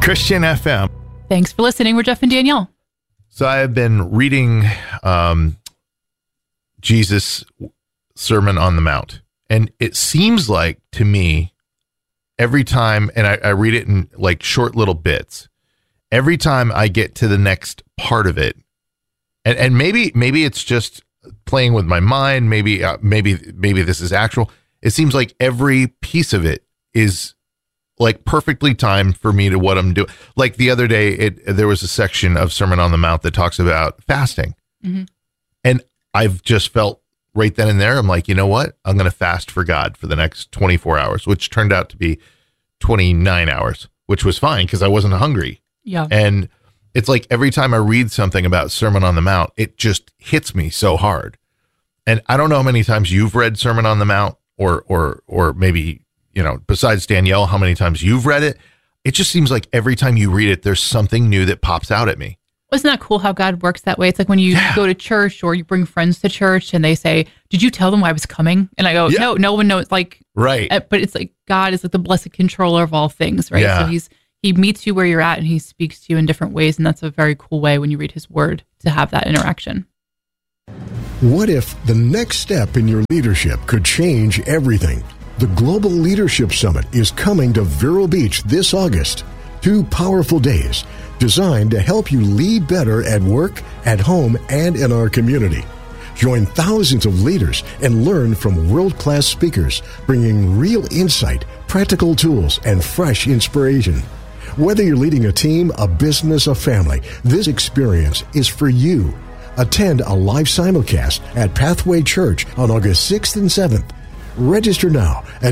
Christian FM. Thanks for listening. We're Jeff and Danielle. So I have been reading Jesus' Sermon on the Mount, and it seems like to me every time, and I read it in like short little bits, every time I get to the next part of it, and maybe it's just playing with my mind, maybe this is actual. It seems like every piece of it is like perfectly timed for me to what I'm doing. Like the other day, there was a section of Sermon on the Mount that talks about fasting. Mm-hmm. And I've just felt right then and there, I'm like, you know what? I'm going to fast for God for the next 24 hours, which turned out to be 29 hours, which was fine because I wasn't hungry. Yeah. And it's like every time I read something about Sermon on the Mount, it just hits me so hard. And I don't know how many times you've read Sermon on the Mount or maybe, you know, besides Danielle, how many times you've read it. It just seems like every time you read it, there's something new that pops out at me. Isn't that cool how God works that way? It's like when you go to church or you bring friends to church and they say, did you tell them why I was coming? And I go, no one knows. Like, right. But it's like God is like the blessed controller of all things, right? Yeah. So he meets you where you're at and he speaks to you in different ways. And that's a very cool way when you read his word to have that interaction. What if the next step in your leadership could change everything? The Global Leadership Summit is coming to Vero Beach this August. 2 powerful days designed to help you lead better at work, at home, and in our community. Join thousands of leaders and learn from world-class speakers, bringing real insight, practical tools, and fresh inspiration. Whether you're leading a team, a business, a family, this experience is for you. Attend a live simulcast at Pathway Church on August 6th and 7th. Register now at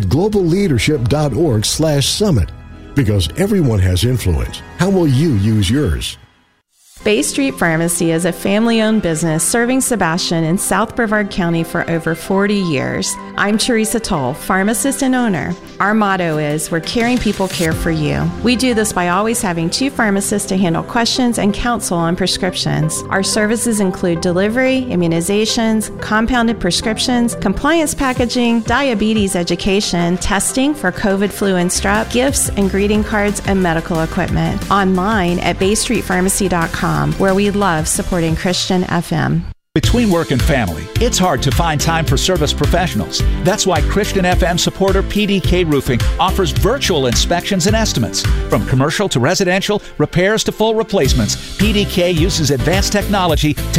globalleadership.org/summit. Because everyone has influence. How will you use yours? Bay Street Pharmacy is a family-owned business serving Sebastian in South Brevard County for over 40 years. I'm Teresa Toll, pharmacist and owner. Our motto is, we're caring people care for you. We do this by always having 2 pharmacists to handle questions and counsel on prescriptions. Our services include delivery, immunizations, compounded prescriptions, compliance packaging, diabetes education, testing for COVID, flu, and strep, gifts and greeting cards, and medical equipment. Online at baystreetpharmacy.com. where we love supporting Christian FM. Between work and family, it's hard to find time for service professionals. That's why Christian FM supporter PDK Roofing offers virtual inspections and estimates. From commercial to residential, repairs to full replacements, PDK uses advanced technology to